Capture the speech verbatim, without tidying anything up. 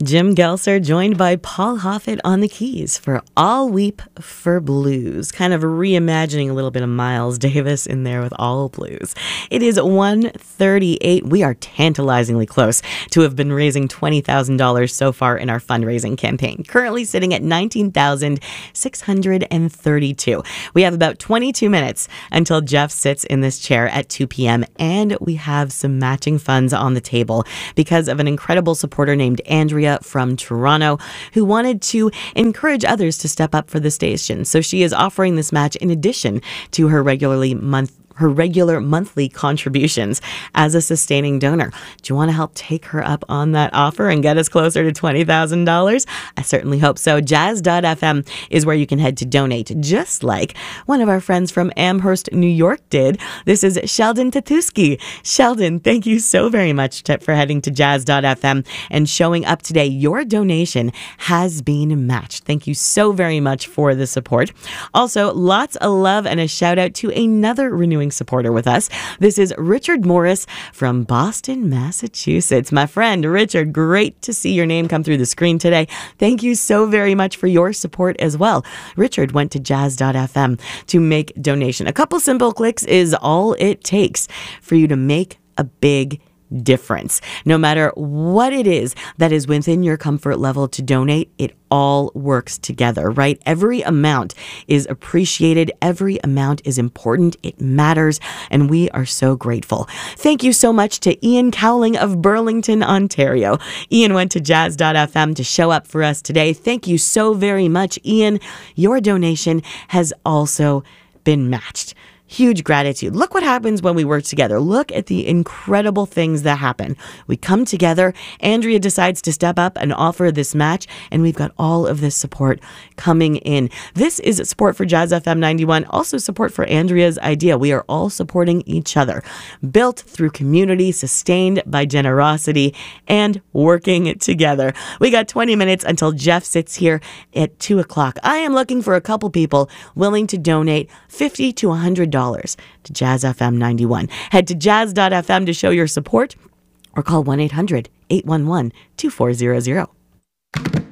Jim Gelser joined by Paul Hoffett on the keys for All Weep for Blues. Kind of reimagining a little bit of Miles Davis in there with All Blues. It is one thirty-eight. We are tantalizingly close to have been raising twenty thousand dollars so far in our fundraising campaign. Currently sitting at nineteen thousand six hundred thirty-two. We have about twenty-two minutes until Jeff sits in this chair at two p.m. and we have some matching funds on the table because of an incredible supporter named Andrea from Toronto who wanted to encourage others to step up for the station. So she is offering this match in addition to her regularly month her regular monthly contributions as a sustaining donor. Do you want to help take her up on that offer and get us closer to twenty thousand dollars? I certainly hope so. Jazz dot f m is where you can head to donate, just like one of our friends from Amherst, New York did. This is Sheldon Tatuski. Sheldon, thank you so very much to, for heading to Jazz dot f m and showing up today. Your donation has been matched. Thank you so very much for the support. Also, lots of love and a shout out to another renewing supporter with us. This is Richard Morris from Boston, Massachusetts. My friend Richard, great to see your name come through the screen today. Thank you so very much for your support as well. Richard went to Jazz dot f m to make donation. A couple simple clicks is all it takes for you to make a big difference. No matter what it is that is within your comfort level to donate, it all works together, right? Every amount is appreciated. Every amount is important. It matters. And we are so grateful. Thank you so much to Ian Cowling of Burlington, Ontario. Ian went to Jazz dot f m to show up for us today. Thank you so very much, Ian. Your donation has also been matched. Huge gratitude. Look what happens when we work together. Look at the incredible things that happen. We come together. Andrea decides to step up and offer this match, and we've got all of this support coming in. This is support for Jazz F M ninety-one, also support for Andrea's idea. We are all supporting each other, built through community, sustained by generosity, and working together. We got twenty minutes until Jeff sits here at two o'clock. I am looking for a couple people willing to donate fifty to one hundred dollars to Jazz F M ninety-one. Head to Jazz dot f m to show your support or call one eight hundred eight one one two four zero zero.